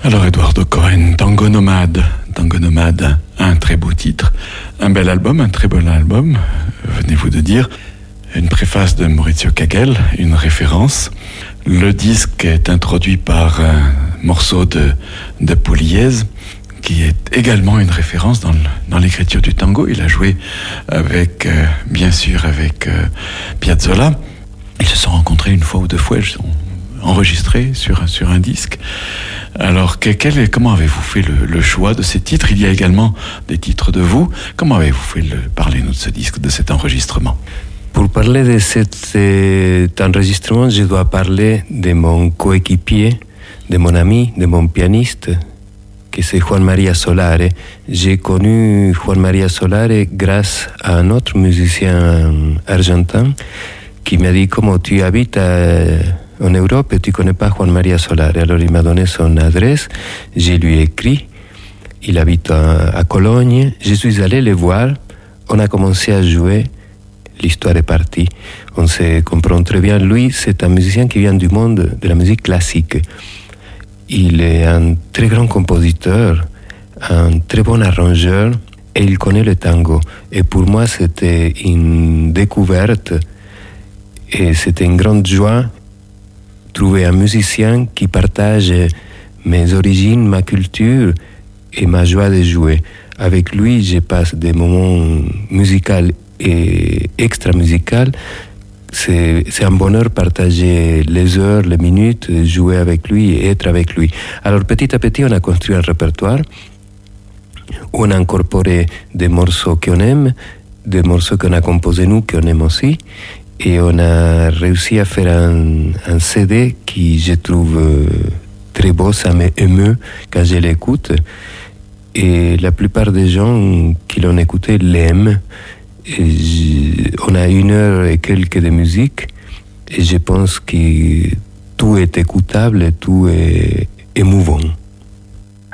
Alors Eduardo Cohen, Tango Nomade, un très beau titre, un bel album, un très bon album, venez-vous de dire, une préface de Maurizio Kagel, une référence. Le disque est introduit par un morceau de Pugliese, qui est également une référence dans l'écriture du tango. Il a joué avec, bien sûr, avec Piazzolla. Ils se sont rencontrés une fois ou deux fois, ils sont enregistrés sur un disque. Alors, comment avez-vous fait le choix de ces titres? Il y a également des titres de vous. Comment avez-vous fait parlez-nous de ce disque, de cet enregistrement? Pour parler de cet enregistrement, je dois parler de mon coéquipier, de mon ami, de mon pianiste, que c'est Juan Maria Solare. J'ai connu Juan Maria Solare grâce à un autre musicien argentin qui m'a dit: comment tu habites en Europe et tu ne connais pas Juan Maria Solare? Alors il m'a donné son adresse, je lui ai écrit, il habite à Cologne, je suis allé le voir, on a commencé à jouer, l'histoire est partie, on se comprend très bien. Lui, c'est un musicien qui vient du monde de la musique classique. Il est un très grand compositeur, un très bon arrangeur, et il connaît le tango. Et pour moi, c'était une découverte, et c'était une grande joie trouver un musicien qui partage mes origines, ma culture et ma joie de jouer. Avec lui, je passe des moments musicaux et extra-musicaux. C'est un bonheur partager les heures, les minutes, jouer avec lui et être avec lui. Alors petit à petit, on a construit un répertoire où on a incorporé des morceaux qu'on aime, des morceaux qu'on a composés nous, qu'on aime aussi, et on a réussi à faire un CD qui, je trouve, très beau, ça m'émeut quand je l'écoute. Et la plupart des gens qui l'ont écouté l'aiment. On a 1 heure et quelques de musique, et je pense que tout est écoutable et tout est émouvant.